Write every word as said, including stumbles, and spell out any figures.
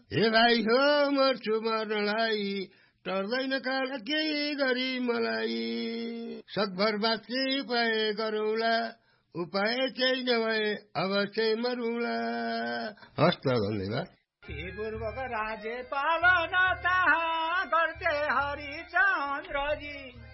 हे भाइ हो मर्छु मर्नलाई टर्दैन काल केही गरी मलाई सकभर बाँच्ने उपाय गरौँला उपाय केही नभए अवश्य मरौँला। हस् त धन्यवाद। पूर्वक राज्य पालन ताहा गर्थे हरिचन्द्रजी